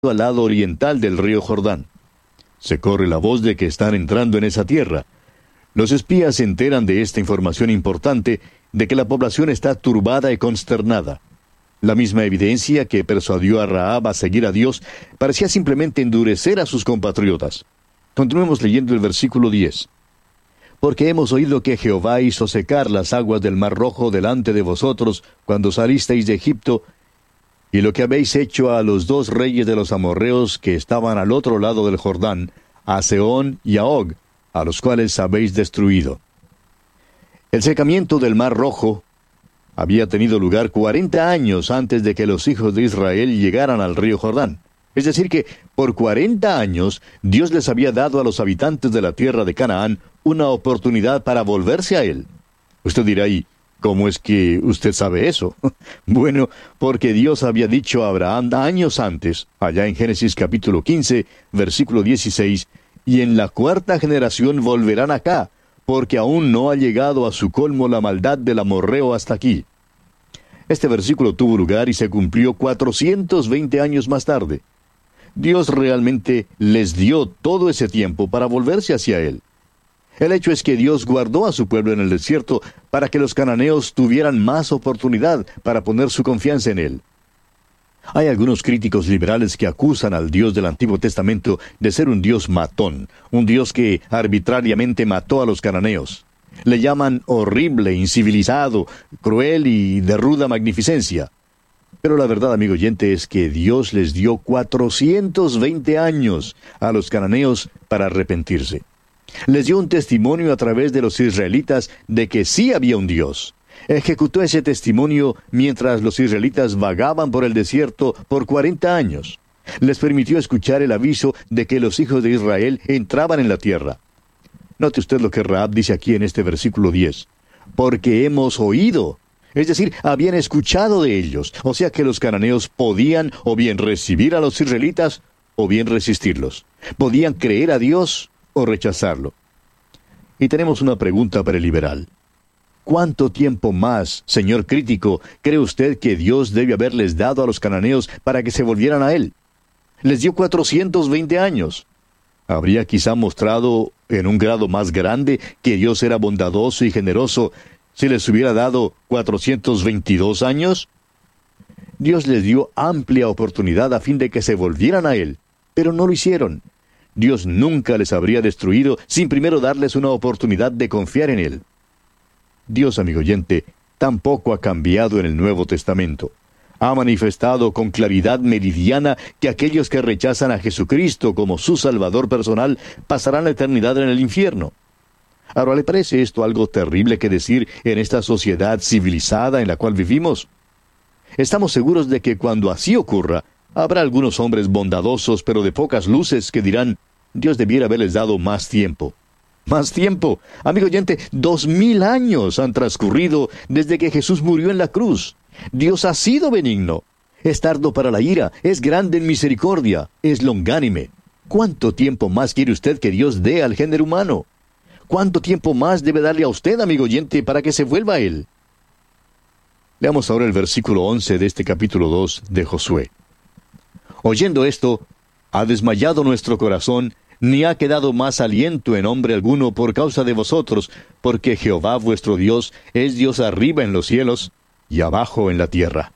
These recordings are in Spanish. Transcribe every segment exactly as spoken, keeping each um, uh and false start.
al lado oriental del río Jordán. Se corre la voz de que están entrando en esa tierra. Los espías se enteran de esta información importante, de que la población está turbada y consternada. La misma evidencia que persuadió a Rahab a seguir a Dios parecía simplemente endurecer a sus compatriotas. Continuemos leyendo el versículo diez. Porque hemos oído que Jehová hizo secar las aguas del Mar Rojo delante de vosotros cuando salisteis de Egipto, y lo que habéis hecho a los dos reyes de los amorreos que estaban al otro lado del Jordán, a Sehón y a Og, a los cuales habéis destruido. El secamiento del Mar Rojo había tenido lugar cuarenta años antes de que los hijos de Israel llegaran al río Jordán. Es decir que, por cuarenta años, Dios les había dado a los habitantes de la tierra de Canaán una oportunidad para volverse a Él. Usted dirá, ¿y cómo es que usted sabe eso? Bueno, porque Dios había dicho a Abraham años antes, allá en Génesis capítulo quince, versículo dieciséis, y en la cuarta generación volverán acá, porque aún no ha llegado a su colmo la maldad del amorreo hasta aquí. Este versículo tuvo lugar y se cumplió cuatrocientos veinte años más tarde. Dios realmente les dio todo ese tiempo para volverse hacia Él. El hecho es que Dios guardó a su pueblo en el desierto para que los cananeos tuvieran más oportunidad para poner su confianza en Él. Hay algunos críticos liberales que acusan al Dios del Antiguo Testamento de ser un Dios matón, un Dios que arbitrariamente mató a los cananeos. Le llaman horrible, incivilizado, cruel y de ruda magnificencia. Pero la verdad, amigo oyente, es que Dios les dio cuatrocientos veinte años a los cananeos para arrepentirse. Les dio un testimonio a través de los israelitas de que sí había un Dios. Ejecutó ese testimonio mientras los israelitas vagaban por el desierto por cuarenta años. Les permitió escuchar el aviso de que los hijos de Israel entraban en la tierra. Note usted lo que Rahab dice aquí en este versículo diez. Porque hemos oído. Es decir, habían escuchado de ellos. O sea que los cananeos podían o bien recibir a los israelitas o bien resistirlos. Podían creer a Dios o rechazarlo. Y tenemos una pregunta para el liberal. ¿Cuánto tiempo más, señor crítico, cree usted que Dios debe haberles dado a los cananeos para que se volvieran a Él? Les dio cuatrocientos veinte años. ¿Habría quizá mostrado en un grado más grande que Dios era bondadoso y generoso si les hubiera dado cuatrocientos veintidós años? Dios les dio amplia oportunidad a fin de que se volvieran a Él, pero no lo hicieron. Dios nunca les habría destruido sin primero darles una oportunidad de confiar en Él. Dios, amigo oyente, tampoco ha cambiado en el Nuevo Testamento. Ha manifestado con claridad meridiana que aquellos que rechazan a Jesucristo como su Salvador personal pasarán la eternidad en el infierno. Ahora, ¿le parece esto algo terrible que decir en esta sociedad civilizada en la cual vivimos? Estamos seguros de que cuando así ocurra, habrá algunos hombres bondadosos pero de pocas luces que dirán, Dios debiera haberles dado más tiempo. Más tiempo. Amigo oyente, dos mil años han transcurrido desde que Jesús murió en la cruz. Dios ha sido benigno. Es tardo para la ira, es grande en misericordia, es longánime. ¿Cuánto tiempo más quiere usted que Dios dé al género humano? ¿Cuánto tiempo más debe darle a usted, amigo oyente, para que se vuelva a Él? Leamos ahora el versículo once de este capítulo dos de Josué. Oyendo esto, ha desmayado nuestro corazón, ni ha quedado más aliento en hombre alguno por causa de vosotros, porque Jehová vuestro Dios es Dios arriba en los cielos y abajo en la tierra.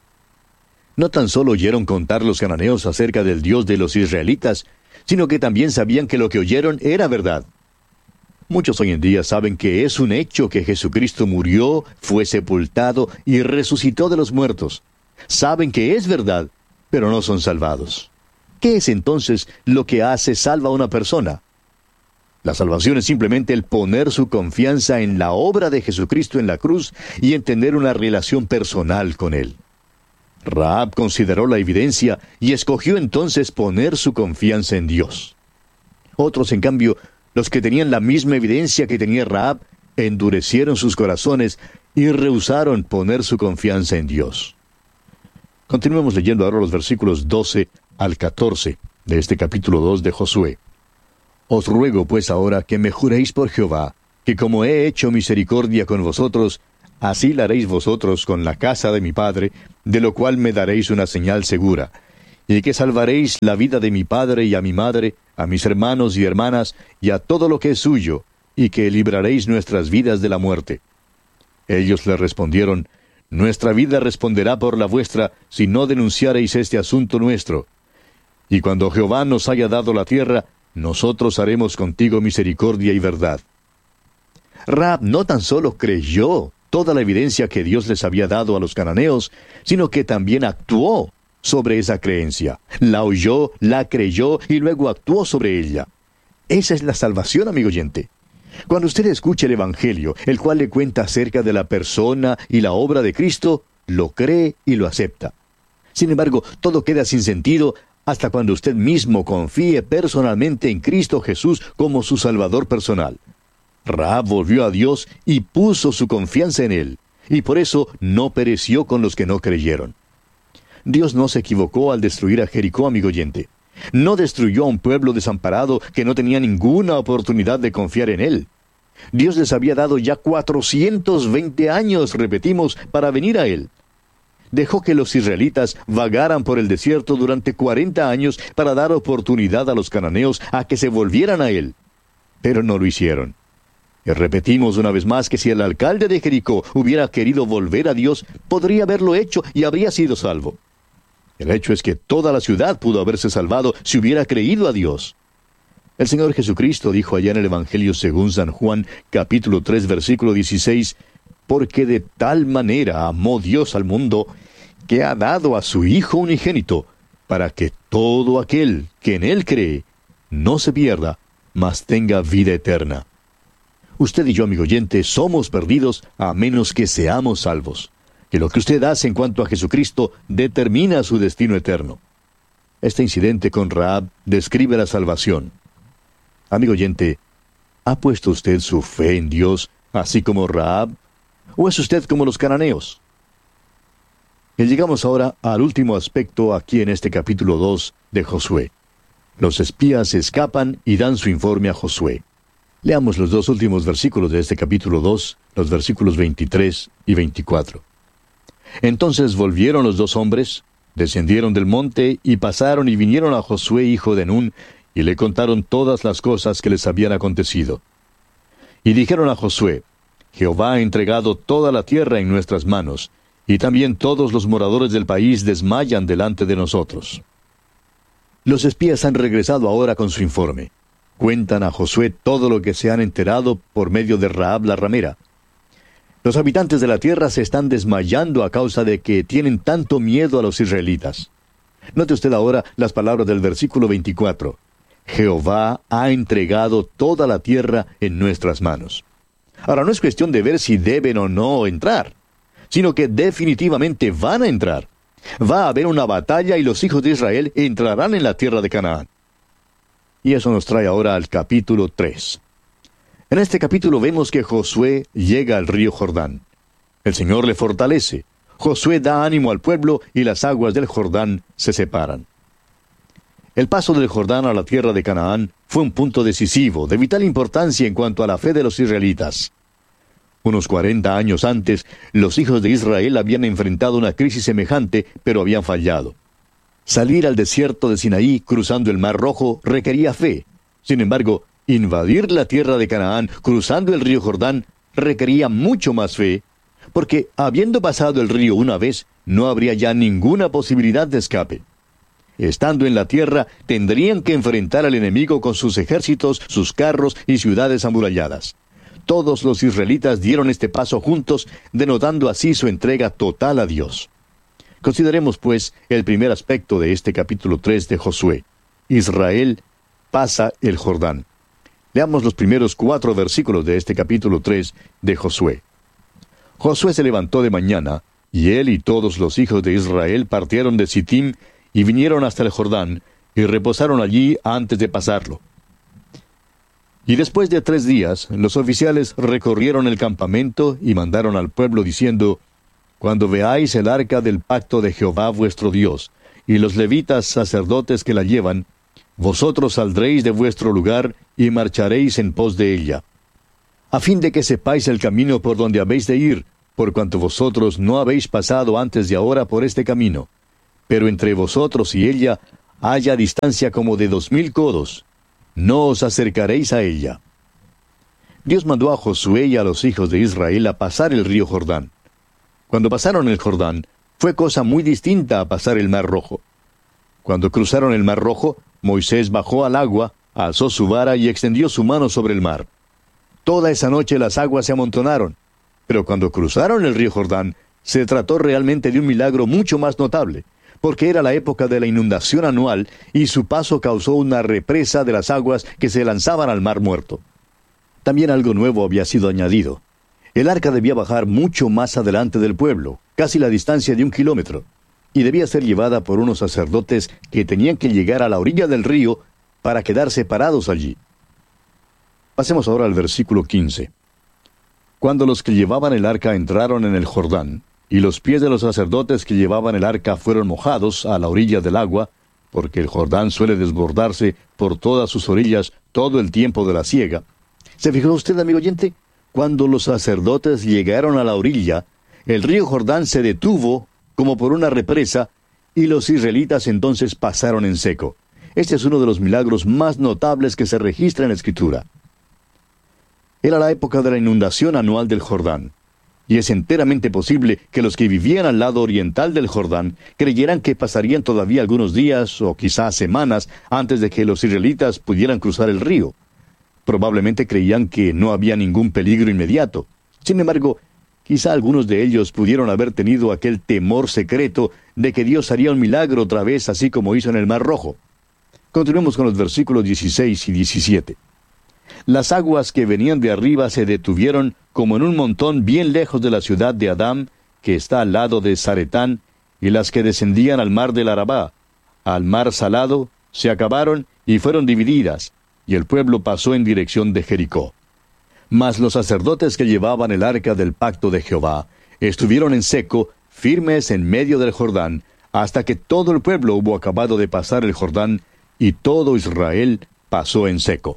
No tan solo oyeron contar los cananeos acerca del Dios de los israelitas, sino que también sabían que lo que oyeron era verdad. Muchos hoy en día saben que es un hecho que Jesucristo murió, fue sepultado y resucitó de los muertos. Saben que es verdad, pero no son salvados. ¿Qué es entonces lo que hace salva a una persona? La salvación es simplemente el poner su confianza en la obra de Jesucristo en la cruz y en tener una relación personal con Él. Rahab consideró la evidencia y escogió entonces poner su confianza en Dios. Otros, en cambio, los que tenían la misma evidencia que tenía Rahab, endurecieron sus corazones y rehusaron poner su confianza en Dios. Continuemos leyendo ahora los versículos doce al catorce de este capítulo dos de Josué. Os ruego pues ahora que me juréis por Jehová, que como he hecho misericordia con vosotros, así la haréis vosotros con la casa de mi padre, de lo cual me daréis una señal segura. y que salvaréis la vida de mi padre y a mi madre, a mis hermanos y hermanas, y a todo lo que es suyo, y que libraréis nuestras vidas de la muerte. Ellos le respondieron, Nuestra vida responderá por la vuestra, si no denunciareis este asunto nuestro. Y cuando Jehová nos haya dado la tierra, nosotros haremos contigo misericordia y verdad. Rahab no tan solo creyó toda la evidencia que Dios les había dado a los cananeos, sino que también actuó sobre esa creencia. La oyó, la creyó y luego actuó sobre ella. Esa es la salvación, amigo oyente. Cuando usted escuche el Evangelio, el cual le cuenta acerca de la persona y la obra de Cristo, lo cree y lo acepta. Sin embargo, todo queda sin sentido hasta cuando usted mismo confíe personalmente en Cristo Jesús como su Salvador personal. Rahab volvió a Dios y puso su confianza en Él, y por eso no pereció con los que no creyeron. Dios no se equivocó al destruir a Jericó, amigo oyente. No destruyó a un pueblo desamparado que no tenía ninguna oportunidad de confiar en Él. Dios les había dado ya cuatrocientos veinte años, repetimos, para venir a Él. Dejó que los israelitas vagaran por el desierto durante cuarenta años para dar oportunidad a los cananeos a que se volvieran a Él. Pero no lo hicieron. Y repetimos una vez más que si el alcalde de Jericó hubiera querido volver a Dios, podría haberlo hecho y habría sido salvo. El hecho es que toda la ciudad pudo haberse salvado si hubiera creído a Dios. El Señor Jesucristo dijo allá en el Evangelio según San Juan, capítulo tres, versículo dieciséis, «Porque de tal manera amó Dios al mundo, que ha dado a su Hijo unigénito, para que todo aquel que en Él cree no se pierda, mas tenga vida eterna». Usted y yo, amigo oyente, somos perdidos a menos que seamos salvos. Que lo que usted hace en cuanto a Jesucristo determina su destino eterno. Este incidente con Rahab describe la salvación. Amigo oyente, ¿ha puesto usted su fe en Dios, así como Rahab? ¿O es usted como los cananeos? Y llegamos ahora al último aspecto aquí en este capítulo dos de Josué. Los espías escapan y dan su informe a Josué. Leamos los dos últimos versículos de este capítulo dos, los versículos veintitrés y veinticuatro. Entonces volvieron los dos hombres, descendieron del monte y pasaron y vinieron a Josué hijo de Nun, y le contaron todas las cosas que les habían acontecido. Y dijeron a Josué, Jehová ha entregado toda la tierra en nuestras manos, y también todos los moradores del país desmayan delante de nosotros. Los espías han regresado ahora con su informe. Cuentan a Josué todo lo que se han enterado por medio de Rahab la ramera. Los habitantes de la tierra se están desmayando a causa de que tienen tanto miedo a los israelitas. Note usted ahora las palabras del versículo veinticuatro. Jehová ha entregado toda la tierra en nuestras manos. Ahora no es cuestión de ver si deben o no entrar, sino que definitivamente van a entrar. Va a haber una batalla y los hijos de Israel entrarán en la tierra de Canaán. Y eso nos trae ahora al capítulo tres. En este capítulo vemos que Josué llega al río Jordán. El Señor le fortalece. Josué da ánimo al pueblo y las aguas del Jordán se separan. El paso del Jordán a la tierra de Canaán fue un punto decisivo, de vital importancia en cuanto a la fe de los israelitas. Unos cuarenta años antes, los hijos de Israel habían enfrentado una crisis semejante, pero habían fallado. Salir al desierto de Sinaí cruzando el Mar Rojo requería fe. Sin embargo, invadir la tierra de Canaán cruzando el río Jordán requería mucho más fe, porque habiendo pasado el río una vez, no habría ya ninguna posibilidad de escape. Estando en la tierra, tendrían que enfrentar al enemigo con sus ejércitos, sus carros y ciudades amuralladas. Todos los israelitas dieron este paso juntos, denotando así su entrega total a Dios. Consideremos, pues, el primer aspecto de este capítulo tres de Josué. Israel pasa el Jordán. Leamos los primeros cuatro versículos de este capítulo tres de Josué. Josué se levantó de mañana, y él y todos los hijos de Israel partieron de Sittim y vinieron hasta el Jordán, y reposaron allí antes de pasarlo. Y después de tres días, los oficiales recorrieron el campamento y mandaron al pueblo diciendo, Cuando veáis el arca del pacto de Jehová vuestro Dios, y los levitas sacerdotes que la llevan, vosotros saldréis de vuestro lugar y marcharéis en pos de ella, a fin de que sepáis el camino por donde habéis de ir, por cuanto vosotros no habéis pasado antes de ahora por este camino. pero entre vosotros y ella haya distancia como de dos mil codos. No os acercaréis a ella. Dios mandó a Josué y a los hijos de Israel a pasar el río Jordán. Cuando pasaron el Jordán, fue cosa muy distinta a pasar el Mar Rojo. Cuando cruzaron el Mar Rojo, Moisés bajó al agua, alzó su vara y extendió su mano sobre el mar. Toda esa noche las aguas se amontonaron, pero cuando cruzaron el río Jordán, se trató realmente de un milagro mucho más notable, porque era la época de la inundación anual y su paso causó una represa de las aguas que se lanzaban al Mar Muerto. También algo nuevo había sido añadido. El arca debía bajar mucho más adelante del pueblo, casi la distancia de un kilómetro, y debía ser llevada por unos sacerdotes que tenían que llegar a la orilla del río para quedar separados allí. Pasemos ahora al versículo quince. Cuando los que llevaban el arca entraron en el Jordán, y los pies de los sacerdotes que llevaban el arca fueron mojados a la orilla del agua, porque el Jordán suele desbordarse por todas sus orillas todo el tiempo de la siega. ¿Se fijó usted, amigo oyente? Cuando los sacerdotes llegaron a la orilla, el río Jordán se detuvo como por una represa, y los israelitas entonces pasaron en seco. Este es uno de los milagros más notables que se registra en la Escritura. Era la época de la inundación anual del Jordán, y es enteramente posible que los que vivían al lado oriental del Jordán creyeran que pasarían todavía algunos días o quizás semanas antes de que los israelitas pudieran cruzar el río. Probablemente creían que no había ningún peligro inmediato. Sin embargo, quizá algunos de ellos pudieron haber tenido aquel temor secreto de que Dios haría un milagro otra vez, así como hizo en el Mar Rojo. Continuemos con los versículos dieciséis y diecisiete. Las aguas que venían de arriba se detuvieron como en un montón bien lejos de la ciudad de Adam, que está al lado de Zaretán, y las que descendían al mar del Arabá, al mar salado, se acabaron y fueron divididas, y el pueblo pasó en dirección de Jericó. Mas los sacerdotes que llevaban el arca del pacto de Jehová estuvieron en seco, firmes en medio del Jordán, hasta que todo el pueblo hubo acabado de pasar el Jordán, y todo Israel pasó en seco.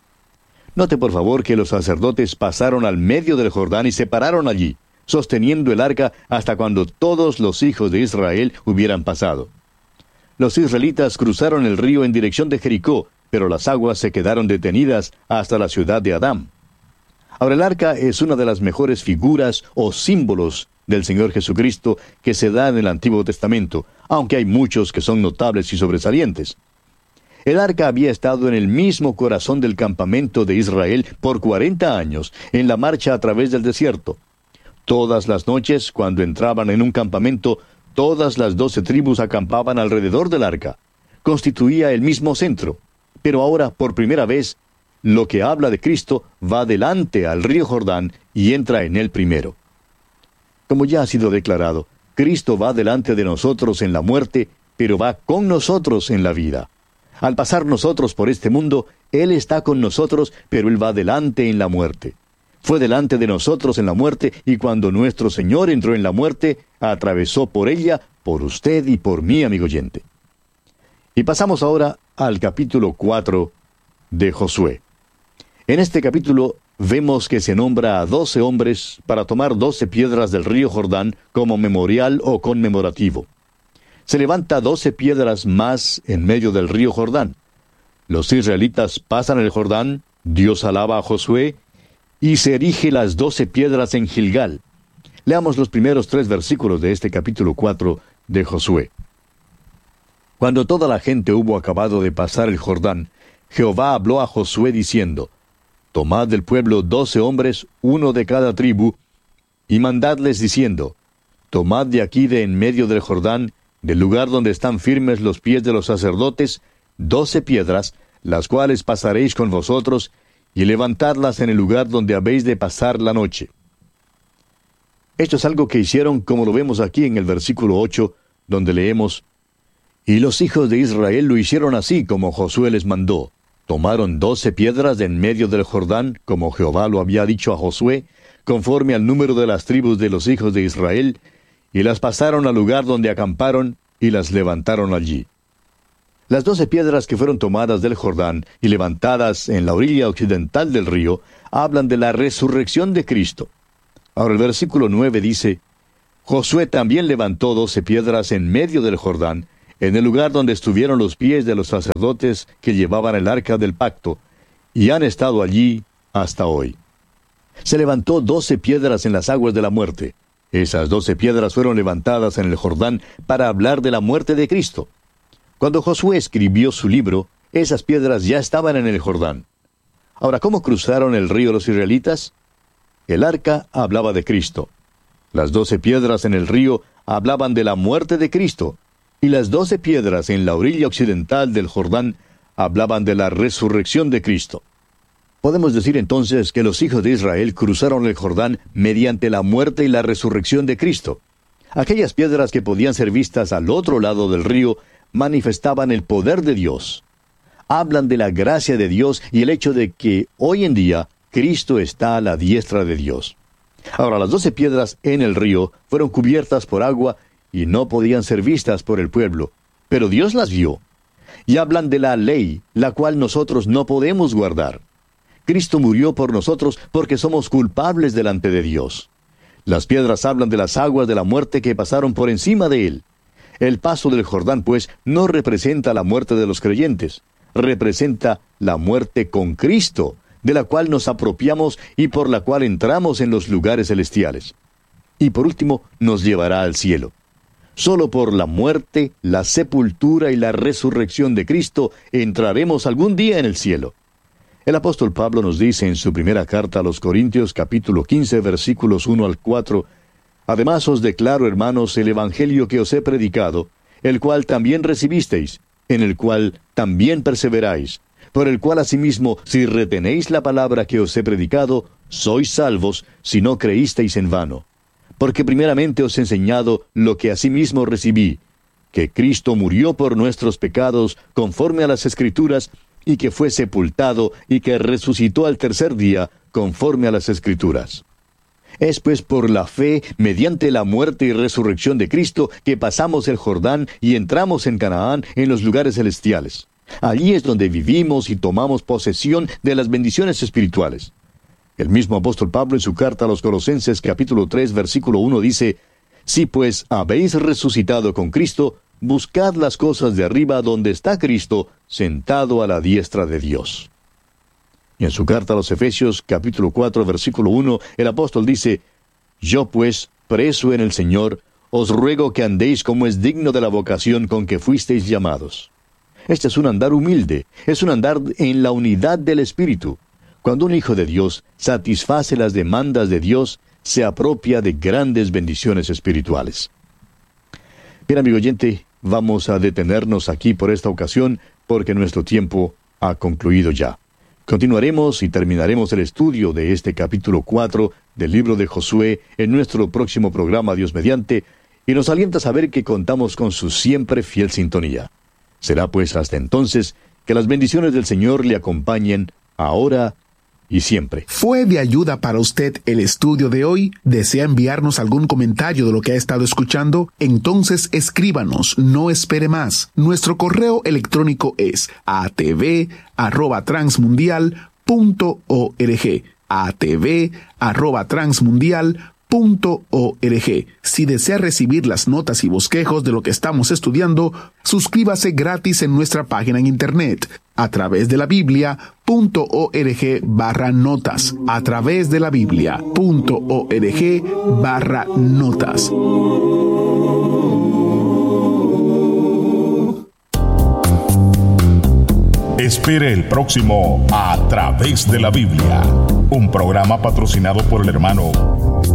Note por favor que los sacerdotes pasaron al medio del Jordán y se pararon allí, sosteniendo el arca hasta cuando todos los hijos de Israel hubieran pasado. Los israelitas cruzaron el río en dirección de Jericó, pero las aguas se quedaron detenidas hasta la ciudad de Adam. Ahora, el arca es una de las mejores figuras o símbolos del Señor Jesucristo que se da en el Antiguo Testamento, aunque hay muchos que son notables y sobresalientes. El arca había estado en el mismo corazón del campamento de Israel por cuarenta años, en la marcha a través del desierto. Todas las noches, cuando entraban en un campamento, todas las doce tribus acampaban alrededor del arca. Constituía el mismo centro. Pero ahora, por primera vez, lo que habla de Cristo va delante al río Jordán y entra en él primero. Como ya ha sido declarado, Cristo va delante de nosotros en la muerte, pero va con nosotros en la vida. Al pasar nosotros por este mundo, Él está con nosotros, pero Él va delante en la muerte. Fue delante de nosotros en la muerte, y cuando nuestro Señor entró en la muerte, atravesó por ella, por usted y por mí, amigo oyente. Y pasamos ahora al capítulo cuatro de Josué. En este capítulo vemos que se nombra a doce hombres para tomar doce piedras del río Jordán como memorial o conmemorativo. Se levanta doce piedras más en medio del río Jordán. Los israelitas pasan el Jordán, Dios alaba a Josué, y se erige las doce piedras en Gilgal. Leamos los primeros tres versículos de este capítulo cuatro de Josué. Cuando toda la gente hubo acabado de pasar el Jordán, Jehová habló a Josué diciendo: Tomad del pueblo doce hombres, uno de cada tribu, y mandadles diciendo: Tomad de aquí de en medio del Jordán, del lugar donde están firmes los pies de los sacerdotes, doce piedras, las cuales pasaréis con vosotros, y levantadlas en el lugar donde habéis de pasar la noche. Esto es algo que hicieron, como lo vemos aquí en el versículo ocho, donde leemos: Y los hijos de Israel lo hicieron así como Josué les mandó. Tomaron doce piedras de en medio del Jordán, como Jehová lo había dicho a Josué, conforme al número de las tribus de los hijos de Israel, y las pasaron al lugar donde acamparon, y las levantaron allí. Las doce piedras que fueron tomadas del Jordán y levantadas en la orilla occidental del río, hablan de la resurrección de Cristo. Ahora el versículo nueve dice: Josué también levantó doce piedras en medio del Jordán, en el lugar donde estuvieron los pies de los sacerdotes que llevaban el arca del pacto, y han estado allí hasta hoy. Se levantó doce piedras en las aguas de la muerte. Esas doce piedras fueron levantadas en el Jordán para hablar de la muerte de Cristo. Cuando Josué escribió su libro, esas piedras ya estaban en el Jordán. Ahora, ¿cómo cruzaron el río los israelitas? El arca hablaba de Cristo. Las doce piedras en el río hablaban de la muerte de Cristo, y las doce piedras en la orilla occidental del Jordán hablaban de la resurrección de Cristo. Podemos decir entonces que los hijos de Israel cruzaron el Jordán mediante la muerte y la resurrección de Cristo. Aquellas piedras que podían ser vistas al otro lado del río manifestaban el poder de Dios. Hablan de la gracia de Dios y el hecho de que hoy en día Cristo está a la diestra de Dios. Ahora, las doce piedras en el río fueron cubiertas por agua y no podían ser vistas por el pueblo, pero Dios las vio. Y hablan de la ley, la cual nosotros no podemos guardar. Cristo murió por nosotros porque somos culpables delante de Dios. Las piedras hablan de las aguas de la muerte que pasaron por encima de él. El paso del Jordán, pues, no representa la muerte de los creyentes, representa la muerte con Cristo, de la cual nos apropiamos y por la cual entramos en los lugares celestiales. Y por último, nos llevará al cielo. Solo por la muerte, la sepultura y la resurrección de Cristo entraremos algún día en el cielo. El apóstol Pablo nos dice en su primera carta a los Corintios, capítulo quince, versículos uno al cuatro, «Además os declaro, hermanos, el evangelio que os he predicado, el cual también recibisteis, en el cual también perseveráis, por el cual asimismo, si retenéis la palabra que os he predicado, sois salvos, si no creísteis en vano. Porque primeramente os he enseñado lo que asimismo recibí, que Cristo murió por nuestros pecados, conforme a las Escrituras, y que fue sepultado, y que resucitó al tercer día, conforme a las Escrituras. Es pues por la fe, mediante la muerte y resurrección de Cristo, que pasamos el Jordán y entramos en Canaán, en los lugares celestiales. Allí es donde vivimos y tomamos posesión de las bendiciones espirituales. El mismo apóstol Pablo en su carta a los Colosenses, capítulo tres, versículo uno, dice, «Si pues habéis resucitado con Cristo, buscad las cosas de arriba donde está Cristo, sentado a la diestra de Dios». Y en su carta a los Efesios, capítulo cuatro, versículo uno, el apóstol dice, «Yo pues, preso en el Señor, os ruego que andéis como es digno de la vocación con que fuisteis llamados». Este es un andar humilde, es un andar en la unidad del Espíritu. Cuando un hijo de Dios satisface las demandas de Dios, se apropia de grandes bendiciones espirituales. Bien, amigo oyente, vamos a detenernos aquí por esta ocasión, porque nuestro tiempo ha concluido ya. Continuaremos y terminaremos el estudio de este capítulo cuatro del libro de Josué en nuestro próximo programa, Dios mediante, y nos alienta a saber que contamos con su siempre fiel sintonía. Será pues hasta entonces que las bendiciones del Señor le acompañen ahora y siempre. ¿Fue de ayuda para usted el estudio de hoy? ¿Desea enviarnos algún comentario de lo que ha estado escuchando? Entonces escríbanos, no espere más. Nuestro correo electrónico es a t v arroba transmundial punto org. a t v arroba transmundial punto org. Punto org. Si desea recibir las notas y bosquejos de lo que estamos estudiando, suscríbase gratis en nuestra página en internet, a través de la Biblia punto org barra notas, a través de la Biblia punto org barra notas. Espere el próximo A Través de la Biblia, un programa patrocinado por el hermano